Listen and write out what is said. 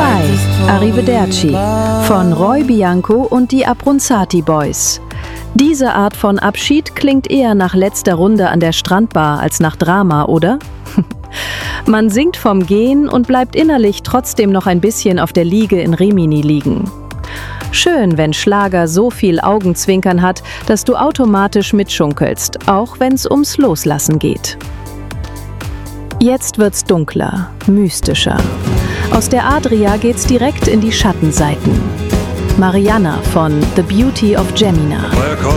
Goodbye, Arrivederci von Roy Bianco und die Abronzati Boys. Diese Art von Abschied klingt eher nach letzter Runde an der Strandbar als nach Drama, oder? Man singt vom Gehen und bleibt innerlich trotzdem noch ein bisschen auf der Liege in Rimini liegen. Schön, wenn Schlager so viel Augenzwinkern hat, dass du automatisch mitschunkelst, auch wenn's ums Loslassen geht. Jetzt wird's dunkler, mystischer. Aus der Adria geht's direkt in die Schattenseiten. Marianna von The Beauty of Gemina.